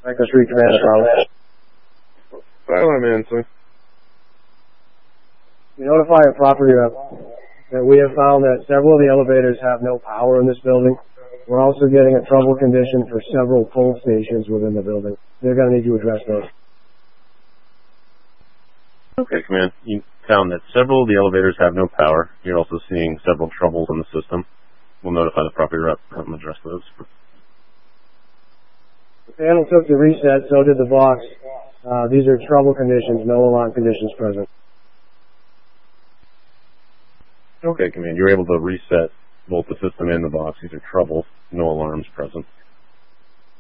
Franklin Street, Commander Carlin. Silent Manson. We notify a property rep that we have found that several of the elevators have no power in this building. We're also getting a trouble condition for several pull stations within the building. They're going to need to address those. Okay, Command. You found that several of the elevators have no power. You're also seeing several troubles in the system. We'll notify the property rep and have them address those. The panel took the reset, so did the box. These are trouble conditions, no alarm conditions present. Okay, Command. You're able to reset both the system and the box. These are troubles, no alarms present.